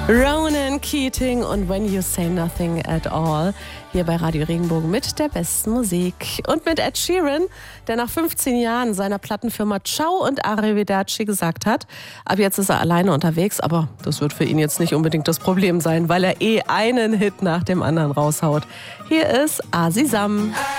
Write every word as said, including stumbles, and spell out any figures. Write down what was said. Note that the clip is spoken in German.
Ronan Keating und When You Say Nothing at All. Hier bei Radio Regenbogen mit der besten Musik. Und mit Ed Sheeran, der nach fünfzehn Jahren seiner Plattenfirma Ciao und Arrivederci gesagt hat, ab jetzt ist er alleine unterwegs, aber das wird für ihn jetzt nicht unbedingt das Problem sein, weil er eh einen Hit nach dem anderen raushaut. Hier ist Asisam.